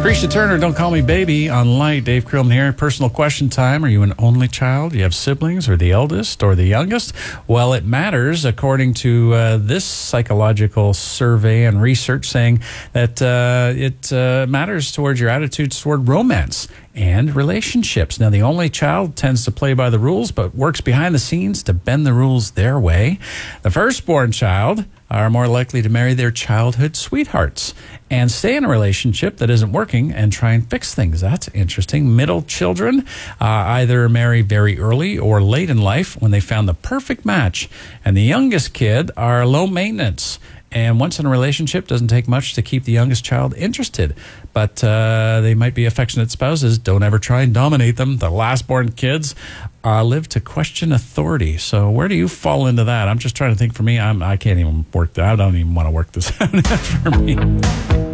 Creasha Turner, Don't Call Me Baby on Light. Dave Krillman here. Personal question time. Are you an only child? Do you have siblings, or the eldest or the youngest? Well, it matters according to this psychological survey and research, saying that it matters towards your attitudes toward romance and relationships. Now, the only child tends to play by the rules, but works behind the scenes to bend the rules their way. The firstborn child are more likely to marry their childhood sweethearts and stay in a relationship that isn't working and try and fix things. That's interesting. Middle children either marry very early or late in life when they found the perfect match. And the youngest kid are low maintenance. And once in a relationship, doesn't take much to keep the youngest child interested. But they might be affectionate spouses. Don't ever try and dominate them. The last-born kids live to question authority. So where do you fall into that? I'm just trying to think. For me, I can't even work that. I don't even want to work this out for me.